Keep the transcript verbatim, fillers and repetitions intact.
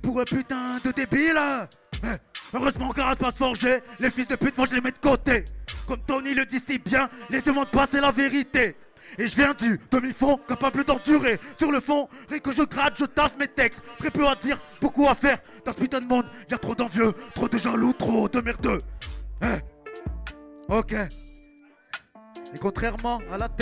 pour un putain de débile. Eh, heureusement qu'un pas se forger, les fils de pute, moi je les mets de côté. Comme Tony le dit si bien, laissez-moi de passer la vérité. Et je viens du demi-fond, capable d'endurer. Sur le fond, rien que je gratte, je taffe mes textes. Très peu à dire, beaucoup à faire. Dans ce putain de monde, y'a trop d'envieux, trop de jaloux, trop de merdeux. Eh, ok. Et contrairement à la